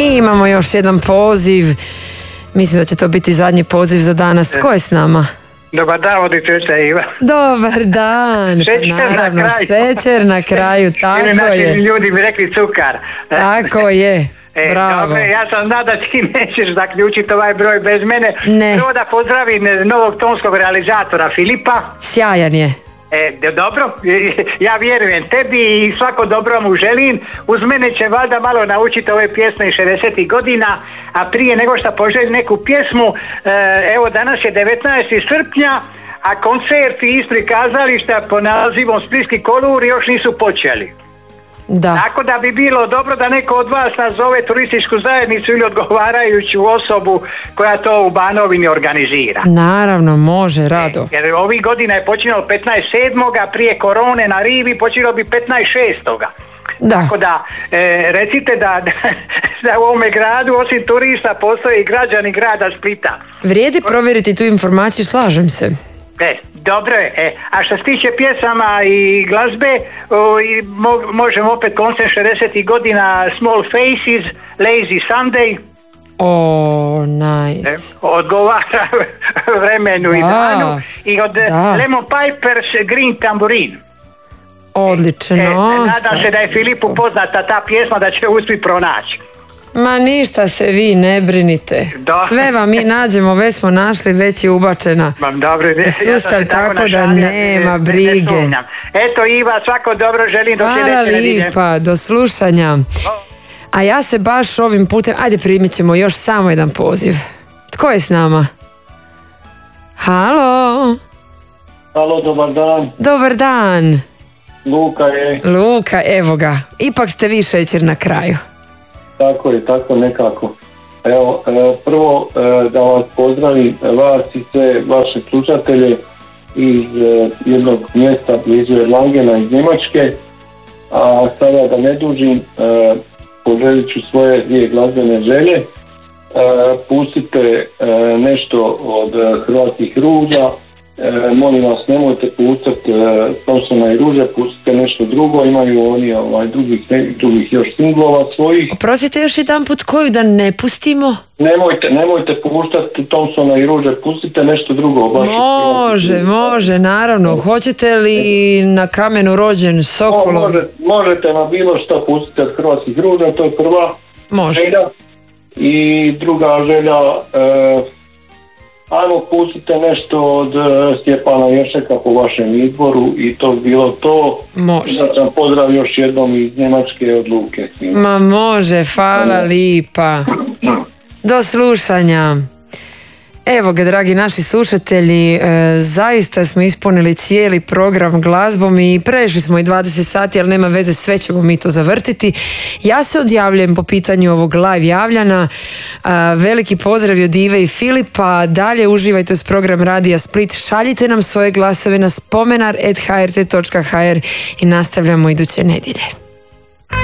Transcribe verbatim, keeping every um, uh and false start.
I imamo još jedan poziv. Mislim da će to biti zadnji poziv za danas. Ko je s nama? Dobar dan, voditeljica Iva. Dobar dan. Šećer Naravno, na kraju. šećer na kraju, tako Ili naši je. ljudi bi rekli cukar. Tako je. E, Bravo. Dobro, ja sam zna da ti nećeš zaključiti ovaj broj bez mene. Ne. Prvo da pozdravim novog tonskog realizatora Filipa. Sjajan je. E, dobro, ja vjerujem tebi i svako dobro mu želim. Uz mene će valjda malo naučiti ove pjesme iz šezdesetih godina, a prije nego što poželim neku pjesmu, e, evo danas je devetnaestog srpnja, a koncerti ispred kazališta po nazivom Splitski kolur još nisu počeli. Da. Tako da bi bilo dobro da neko od vas nazove turističku zajednicu ili odgovarajuću osobu koja to u Banovini organizira. Naravno, može, rado. Jer, jer ovih godina je počinjalo petnaest sedmog prije korone na Rivi počinjalo bi petnaest šestog Da. Tako da e, recite da, da u ovome gradu osim turista postoje i građani grada Splita. Vrijedi provjeriti tu informaciju, slažem se. E, dobro je. E, a što se tiče pjesama i glazbe, o, i mo, možemo opet koncert šezdesetih godina Small Faces, Lazy Sunday. O, nice. E, odgovara vremenu Da, i danu. I od da. Lemon Pipers Green Tambourine. Odlično. E, nadam se da je sad. Filipu poznata ta pjesma da će uspjeti pronaći. Ma ništa se vi ne brinite. Da. Sve vam mi nađemo, već smo našli, već je ubačena Mam dobro, u ja sam sustav, se tako da našalio, nema ne- ne brige. sumnjam. Eto Iva, svako dobro želim do Hvala sljedeće nedjelje. lipa, do slušanja. A ja se baš ovim putem, ajde primit ćemo još samo jedan poziv. Tko je s nama? Halo, Halo, dobar dan. dobar dan. Luka je, Luka, evo ga, ipak ste vi šećer na kraju. tako je, tako nekako. Evo, e, prvo e, da vas pozdravim, vas i sve vaše slušatelje iz e, jednog mjesta blizu Erlangena iz Njemačke. A sada da ne dužim, e, poželit ću svoje dvije glazbene želje. E, pustite e, nešto od e, Hrvatskih ruža. E, molim vas, nemojte puštati e, Thompsona i Ruže, pustite nešto drugo, imaju oni ovaj, drugih, drugih još singlova svojih. Oprostite još jedan put, koju da ne pustimo? Nemojte, nemojte puštati Thompsona i Ruže, pustite nešto drugo. Baš Može, može, naravno. Hoćete li na kamenu rođen Sokolov? Može, možete na bilo što pustiti od Hrvatskih ruža, to je prva Može. želja. I druga želja, e, ajmo pustite nešto od e, Stjepana Ješeka po vašem izboru i to bi bilo to. Može. Da sam pozdrav još jednom iz Njemačke od Luke. Ma može, hvala lipa. Do slušanja. Evo ga, dragi naši slušatelji, e, zaista smo ispunili cijeli program glazbom i prešli smo i dvadeset sati, ali nema veze, sve ćemo mi to zavrtiti. Ja se odjavljujem po pitanju ovog live javljana. E, veliki pozdrav od Ive i Filipa. Dalje uživajte uz program Radija Split. Šaljite nam svoje glasove na spomenar at h r t točka h r i nastavljamo iduće nedjelje.